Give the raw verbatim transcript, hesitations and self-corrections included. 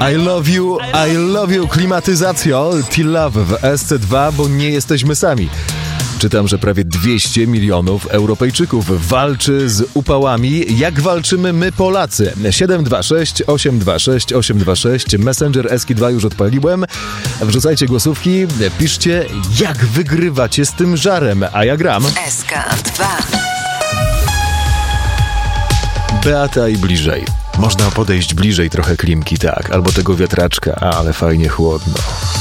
I love you, I love you, klimatyzacjo, T-Love w S C dwa, bo nie jesteśmy sami. Czytam, że prawie dwieście milionów Europejczyków walczy z upałami. Jak walczymy my, Polacy? siedem dwa sześć osiem dwa sześć osiem dwa sześć. Messenger S K dwa już odpaliłem. Wrzucajcie głosówki, piszcie, jak wygrywacie z tym żarem, a ja gram. S K dwa. Beata i bliżej. Można podejść bliżej trochę klimki, tak, albo tego wiatraczka, ale fajnie chłodno.